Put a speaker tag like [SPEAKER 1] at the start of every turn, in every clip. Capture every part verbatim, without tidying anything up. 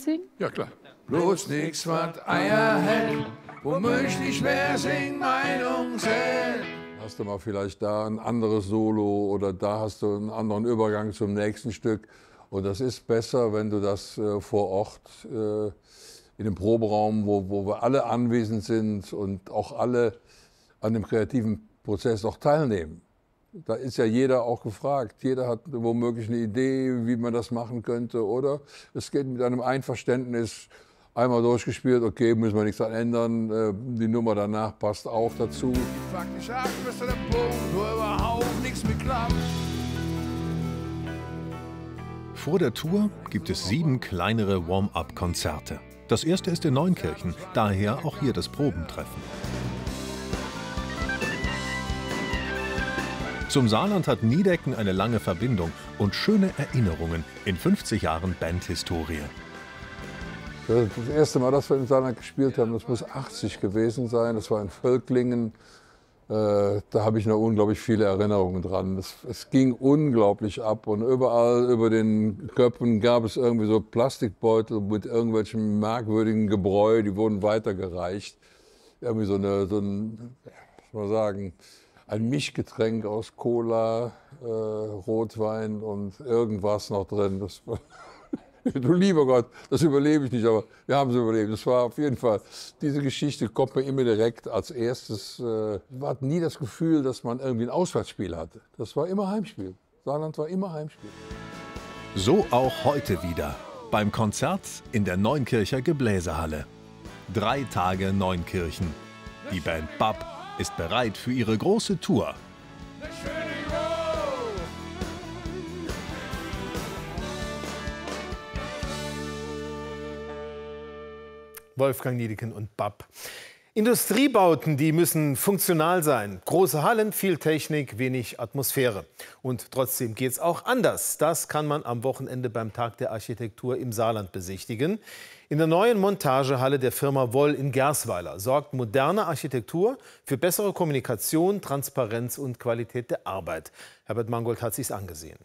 [SPEAKER 1] mitsingen?
[SPEAKER 2] Ja, klar. Bloß nix, was Eier hält, womöglich wer sing Meinung zählt. Hast du mal vielleicht da ein anderes Solo oder da hast du einen anderen Übergang zum nächsten Stück. Und das ist besser, wenn du das äh, vor Ort äh, in dem Proberaum, wo, wo wir alle anwesend sind und auch alle an dem kreativen Prozess auch teilnehmen. Da ist ja jeder auch gefragt. Jeder hat womöglich eine Idee, wie man das machen könnte. Oder es geht mit einem Einverständnis einmal durchgespielt, okay, müssen wir nichts daran ändern. Die Nummer danach passt auch dazu. Faktisch ab bis zu dem Punkt, wo überhaupt nichts mehr klappt.
[SPEAKER 3] Vor der Tour gibt es sieben kleinere Warm-up-Konzerte. Das erste ist in Neunkirchen, daher auch hier das Probentreffen. Zum Saarland hat Niedecken eine lange Verbindung und schöne Erinnerungen in fünfzig Jahren Bandhistorie.
[SPEAKER 2] Das erste Mal, dass wir im Saarland gespielt haben, das muss achtzig gewesen sein. Das war in Völklingen. Äh, da habe ich noch unglaublich viele Erinnerungen dran. Es, es ging unglaublich ab und überall über den Köpfen gab es irgendwie so Plastikbeutel mit irgendwelchen merkwürdigen Gebräu, die wurden weitergereicht. Irgendwie so, eine, so ein, was soll man sagen, ein Mischgetränk aus Cola, äh, Rotwein und irgendwas noch drin. Das war du lieber Gott, das überlebe ich nicht, aber wir haben es überlebt. Das war auf jeden Fall, diese Geschichte kommt mir immer direkt als erstes. Äh, man hat nie das Gefühl, dass man irgendwie ein Auswärtsspiel hatte. Das war immer Heimspiel. Saarland war immer Heimspiel.
[SPEAKER 3] So auch heute wieder. Beim Konzert in der Neunkircher Gebläsehalle. Drei Tage Neunkirchen. Die Band Bab ist bereit für ihre große Tour.
[SPEAKER 4] Wolfgang Niedecken und Bab. Industriebauten, die müssen funktional sein. Große Hallen, viel Technik, wenig Atmosphäre. Und trotzdem geht es auch anders. Das kann man am Wochenende beim Tag der Architektur im Saarland besichtigen. In der neuen Montagehalle der Firma Woll in Gersweiler sorgt moderne Architektur für bessere Kommunikation, Transparenz und Qualität der Arbeit. Herbert Mangold hat sich's angesehen.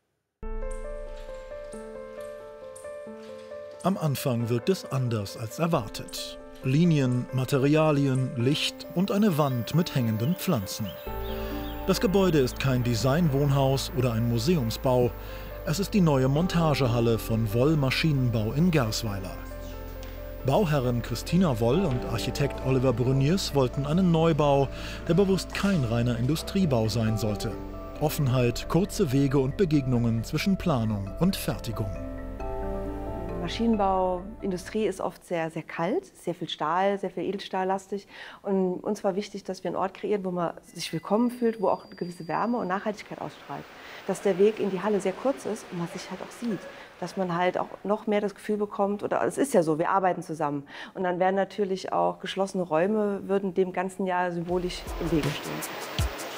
[SPEAKER 5] Am Anfang wirkt es anders als erwartet. Linien, Materialien, Licht und eine Wand mit hängenden Pflanzen. Das Gebäude ist kein Designwohnhaus oder ein Museumsbau. Es ist die neue Montagehalle von Woll Maschinenbau in Gersweiler. Bauherrin Christina Woll und Architekt Oliver Bruniers wollten einen Neubau, der bewusst kein reiner Industriebau sein sollte. Offenheit, kurze Wege und Begegnungen zwischen Planung und Fertigung.
[SPEAKER 6] Maschinenbau, Industrie ist oft sehr, sehr kalt, sehr viel Stahl, sehr viel Edelstahllastig. Und uns war wichtig, dass wir einen Ort kreieren, wo man sich willkommen fühlt, wo auch eine gewisse Wärme und Nachhaltigkeit ausstrahlt. Dass der Weg in die Halle sehr kurz ist und man sich halt auch sieht. Dass man halt auch noch mehr das Gefühl bekommt, oder es ist ja so, wir arbeiten zusammen. Und dann wären natürlich auch geschlossene Räume, würden dem ganzen Jahr symbolisch im Wege stehen.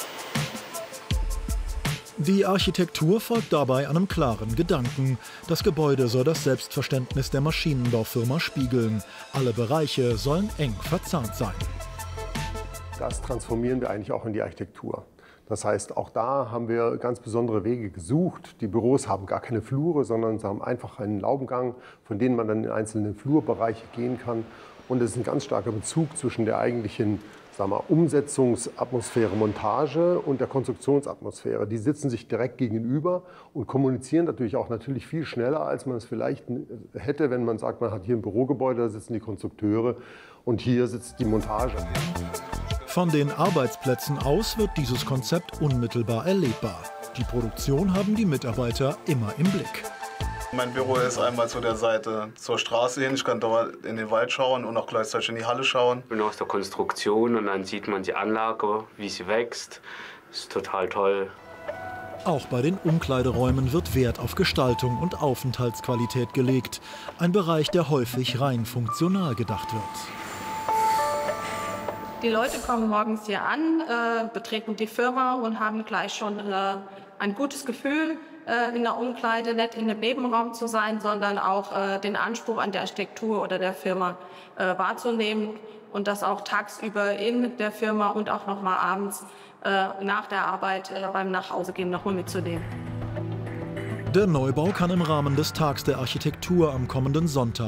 [SPEAKER 5] Die Architektur folgt dabei einem klaren Gedanken. Das Gebäude soll das Selbstverständnis der Maschinenbaufirma spiegeln. Alle Bereiche sollen eng verzahnt sein.
[SPEAKER 7] Das transformieren wir eigentlich auch in die Architektur. Das heißt, auch da haben wir ganz besondere Wege gesucht. Die Büros haben gar keine Flure, sondern sie haben einfach einen Laubengang, von dem man dann in einzelne Flurbereiche gehen kann. Und es ist ein ganz starker Bezug zwischen der eigentlichen sagen wir, Umsetzungsatmosphäre, Montage und der Konstruktionsatmosphäre. Die sitzen sich direkt gegenüber und kommunizieren natürlich auch natürlich viel schneller, als man es vielleicht hätte, wenn man sagt, man hat hier ein Bürogebäude, da sitzen die Konstrukteure und hier sitzt die Montage.
[SPEAKER 5] Von den Arbeitsplätzen aus wird dieses Konzept unmittelbar erlebbar. Die Produktion haben die Mitarbeiter immer im Blick.
[SPEAKER 8] Mein Büro ist einmal zu der Seite zur Straße hin. Ich kann dort in den Wald schauen und auch gleichzeitig in die Halle schauen.
[SPEAKER 9] Ich bin aus der Konstruktion und dann sieht man die Anlage, wie sie wächst. Das ist total toll.
[SPEAKER 5] Auch bei den Umkleideräumen wird Wert auf Gestaltung und Aufenthaltsqualität gelegt. Ein Bereich, der häufig rein funktional gedacht wird.
[SPEAKER 10] Die Leute kommen morgens hier an, äh, betreten die Firma und haben gleich schon äh, ein gutes Gefühl, äh, in der Umkleide nicht in einem Nebenraum zu sein, sondern auch äh, den Anspruch an der Architektur oder der Firma äh, wahrzunehmen und das auch tagsüber in der Firma und auch noch mal abends äh, nach der Arbeit äh, beim Nachhausegehen noch mal mitzunehmen.
[SPEAKER 5] Der Neubau kann im Rahmen des Tags der Architektur am kommenden Sonntag